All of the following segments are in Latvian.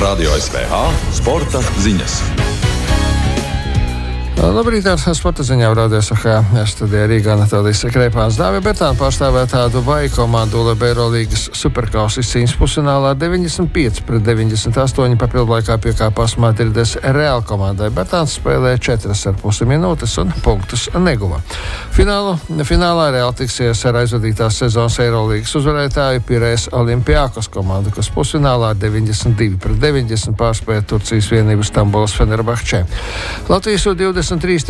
Radio SVH sporta ziņas. Labrīt, ar sporta ziņām Radio SVH studijā Rīgā Natālijas Kreipāns. Dāvija Bertāna pārstāvētā Dubai komandu ULB Eirolīgas superkausa izcīņas pusfinālā 95-98 papildlaikā piekāpās Madrides Real komandai. Bertāns spēlēja 4,5 minūtes un punktus neguva. Finālā Real tiksies ar aizvadītās sezonas Eirolīgas uzvarētāju Piraeus Olympiakos komandu, kas pusfinālā 92-90 pārspēja Turcijas vienību Stambulas Fenerbahče. Latvijas U23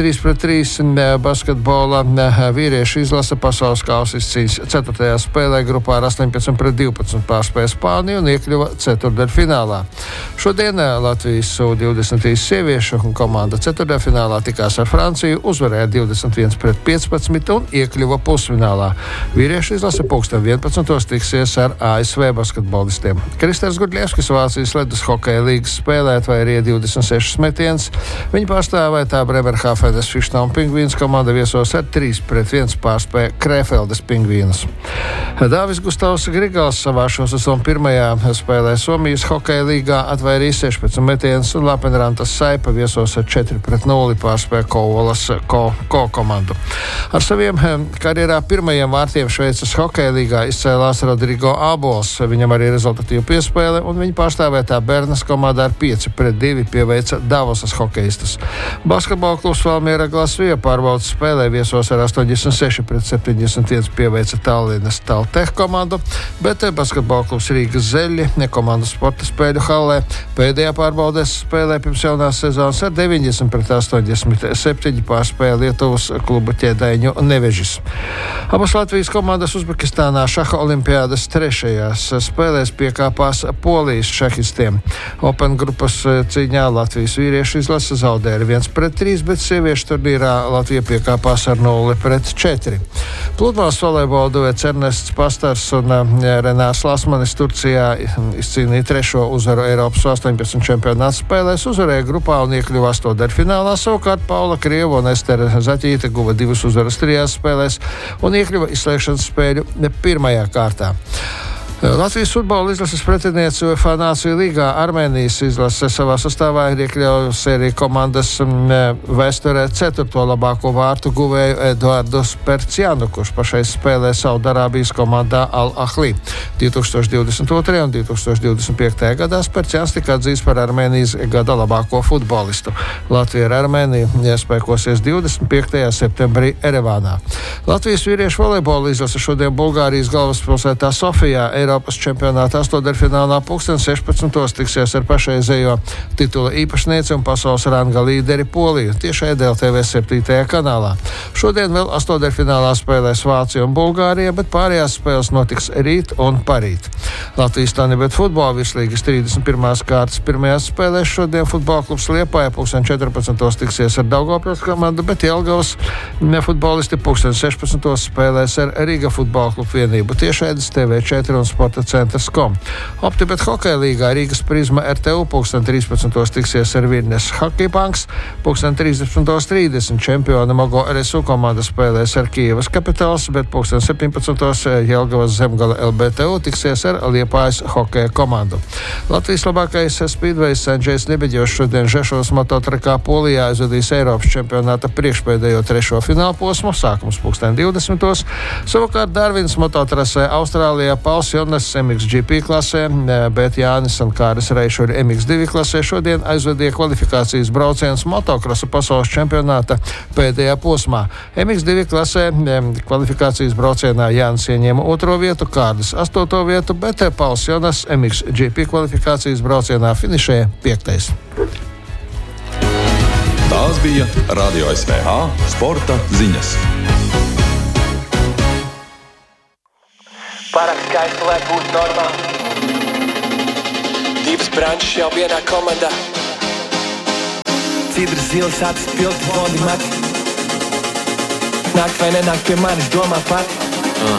3-3 basketbola vīriešu izlase pasaules kausa izcīņas 4. spēlē grupā ar 18-12 pārspēja Spāniju un iekļuva ceturtdaļfinālā. Šodien Latvijas U23 sieviešu komanda ceturtdaļfinālā tikās ar Franciju, uzvarēja 21-15 un iekļuva pusfinālā. Vīriešu izlase 11. tiksies ar ASV basketbolistiem. Kristers Gudļevskis Vācijas ledus hokeja līgas spēlētāja ir 26 metiens. Viņa pārstāvētā Bremerhāvenes Fištauna Pingvīns komanda viesos ar 3-1 pārspēja Krēfeldes Pingvīnus. Dāvis Gustavs Grigals savā šo sezonu pirmajā spēlē Somijas hokeja līgā atvairīja 16 metienus un Lapenrantas Saipa viesos ar 4-0 pārspēja Kovolas komandu. Ar saviem karjerā pirmajiem vārtiem Šveices hokeja līgā izcēlās Rodrigo Abols. Viņam arī rezultatīva piespēle un viņa pārstāvētā Bernas komanda ar 5-2 pieveica Davosas hokejistus. Basketbola klubs Valmiera Glasvija pārbaudas spēlē viesos ar 86-71 pieveica Tallinas Taltech komandu, bet basketbola klubs Rīgas Zeļi komandu sporta spēļu hallē pēdējā pārbaudes spēlē pirms jaunās sezonas ar 90-87 pārspēja Lietuvas klubu ķēdaiņu Nevežis. Abas Latvijas komandas Uzbekistānā šaha olimpiādas 3. spēlēs piekāpās Polijas šahistiem. Open grupas cīņā Latvijas vīriešu izlase zaudēja ar 1-3, bet sieviešu turnīrā Latvija piekāpās ar 0-4. Pludmales volejbola duets Ernests Pastars un Renārs Lasmanis Turcijā izcīnīja 3. uzvaru Eiropas 18 čempionāta spēlēs, uzvarēja grupā un iekļuva 8. savukārt Paula Krieva un Estere Zaķīte guva 2 uzvaras 3 spēlēs un iekļuva izslēgšanas spēļu 1. kārtā. Latvijas futbola izlases pretiniece UEFA Nāciju līgā Armēnijas izlase savā sastāvā ir iekļaujusi arī komandas vēsturē 4. labāko vārtu guvēju Eduardu Spercianu, kurš pašais spēlē Saudarābijas komandā Al-Ahli. 2022. un 2025. gadā Spercians tika atzīts par Armēnijas gada labāko futbolistu. Latvija ar Armēniju iespēkosies 25. septembrī Erevānā. Latvijas vīriešu volejbola izlase šodien Bulgārijas galvaspilsētā Sofijā Eiropas čempionāta 8. pulksten 16. tiksies ar pašreizējo titula īpašnieci un pasaules ranga līderi Poliju tiešai DLTV 7. kanālā. Šodien vēl 8. spēlēs Vācija un Bulgārija, bet pārējās spēles notiks rīt un parīt. Latvijas Tanibet futbola virslīgas 31. kārtas pirmajās spēlēs šodien futbola klubs Liepāja pulksten 14. tiksies ar Daugavpils komandu, bet Jelgavas futbolisti pulksten 16. spēlēs ar Riga futbola klubu vienību tiešaidas TV4 un Sporta centrs.com. Optibet hokeja līgā Rīgas Prizma RTU pulksten 13. tiksies ar Virnes Hockeypunks, pulksten 13.30 čempiona Mogo RSU komanda spēlēs ar Kijevas Capitals, bet pulksten 17. Jelgavas Zemgala LBTU tiksies ar Liepājas hokeja komandu. Latvijas labākais speedwejs Andžejs Nebeģevs šodien Žešovas mototrekā Polijā aizvadīs Eiropas čempionāta priekšpēdējo 3. fināla posmu, sākums pulksten 20. Savukārt Darvins mototrasē Austrālijā Pauls Jonas MXGP klasē, bet Jānis un Kāris Reišuri MX2 klasē šodien aizvedīja kvalifikācijas brauciens motokrosa pasaules čempionāta pēdējā posmā. MX2 klasē kvalifikācijas braucienā Jānis ieņēma 2. vietu, Kāris 8. vietu, bet Pauls Jonas MXGP kvalifikācijas braucienā finišēja 5. Tās bija Radio SVH sporta ziņas. Pārāk skaisti, lai būtu normāli. 2 brančas jau vienā komandā. Cidras zilas acis pilti, vodi mati. Nāk vai nenāk pie manis, domā pati.